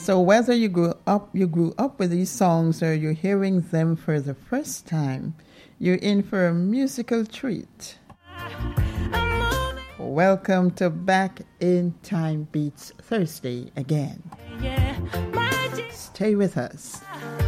So whether you grew up with these songs or you're hearing them for the first time, you're in for a musical treat. Welcome to Back in Time Beats Thursday again. Stay with us.